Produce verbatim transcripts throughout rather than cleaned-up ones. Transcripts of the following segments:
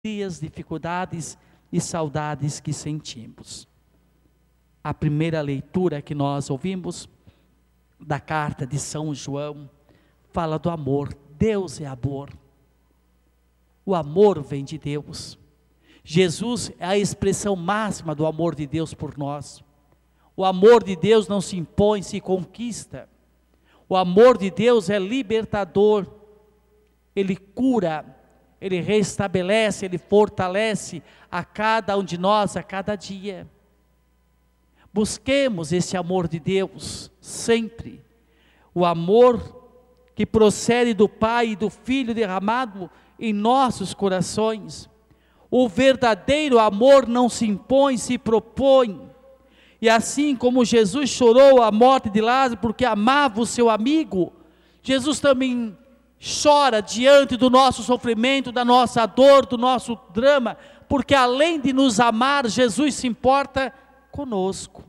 dificuldades e saudades que sentimos. A primeira leitura que nós ouvimos da carta de São João fala do amor. Deus é amor. O amor vem de Deus. Jesus é a expressão máxima do amor de Deus por nós. O amor de Deus não se impõe, se conquista. O amor de Deus é libertador. Ele cura, Ele restabelece, Ele fortalece a cada um de nós, a cada dia. Busquemos esse amor de Deus, sempre. O amor que procede do Pai e do Filho derramado em nossos corações. O verdadeiro amor não se impõe, se propõe. E assim como Jesus chorou a morte de Lázaro porque amava o seu amigo, Jesus também chora diante do nosso sofrimento, da nossa dor, do nosso drama, porque além de nos amar, Jesus se importa conosco.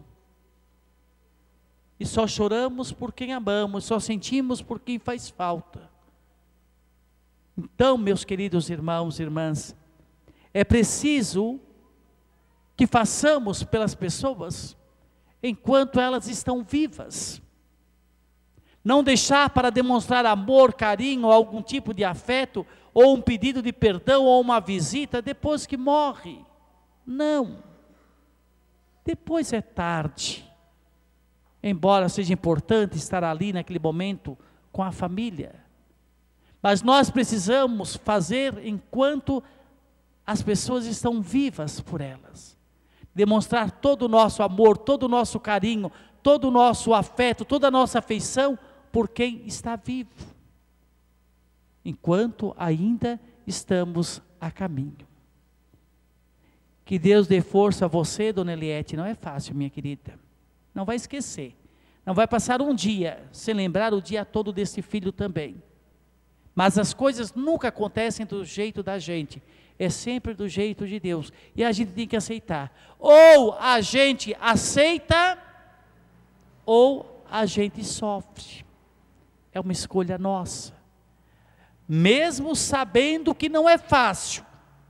E só choramos por quem amamos, só sentimos por quem faz falta. Então, meus queridos irmãos e irmãs, é preciso que façamos pelas pessoas enquanto elas estão vivas. Não deixar para demonstrar amor, carinho, algum tipo de afeto, ou um pedido de perdão, ou uma visita, depois que morre. Não. Depois é tarde. Embora seja importante estar ali naquele momento com a família. Mas nós precisamos fazer enquanto as pessoas estão vivas por elas. Demonstrar todo o nosso amor, todo o nosso carinho, todo o nosso afeto, toda a nossa afeição por quem está vivo. Enquanto ainda estamos a caminho. Que Deus dê força a você, dona Eliette. Não é fácil, minha querida. Não vai esquecer. Não vai passar um dia sem lembrar o dia todo desse filho também. Mas as coisas nunca acontecem do jeito da gente. É sempre do jeito de Deus. E a gente tem que aceitar. Ou a gente aceita, ou a gente sofre. É uma escolha nossa. Mesmo sabendo que não é fácil.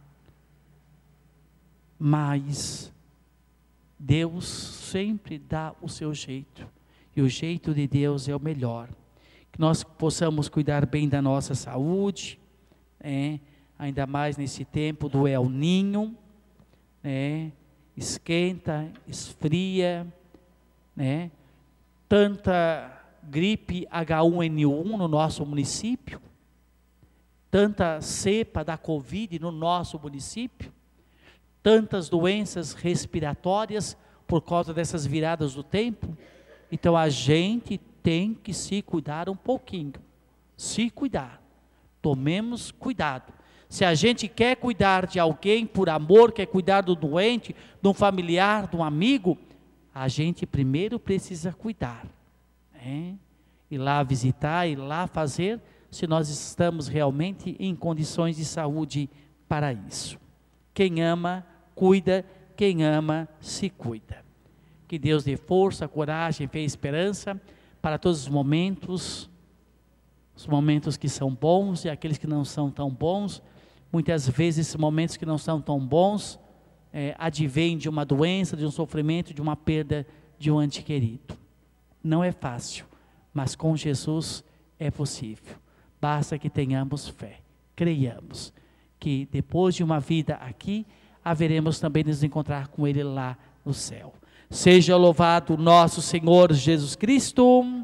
Mas Deus sempre dá o seu jeito. E o jeito de Deus é o melhor. Que nós possamos cuidar bem da nossa saúde, é, ainda mais nesse tempo do El Ninho, né, esquenta, esfria, né, tanta gripe H um N um no nosso município, tanta cepa da Covid no nosso município, tantas doenças respiratórias por causa dessas viradas do tempo. Então a gente tem que se cuidar um pouquinho, se cuidar, tomemos cuidado. Se a gente quer cuidar de alguém por amor, quer cuidar do doente, de um familiar, de um amigo, a gente primeiro precisa cuidar, né? Ir lá visitar, ir lá fazer, se nós estamos realmente em condições de saúde para isso. Quem ama, cuida, quem ama, se cuida. Que Deus dê força, coragem, fé e esperança para todos os momentos, os momentos que são bons e aqueles que não são tão bons. Muitas vezes esses momentos que não são tão bons é, advêm de uma doença, de um sofrimento, de uma perda de um ente querido. Não é fácil, mas com Jesus é possível. Basta que tenhamos fé, creiamos que depois de uma vida aqui, haveremos também de nos encontrar com Ele lá no céu. Seja louvado nosso Senhor Jesus Cristo.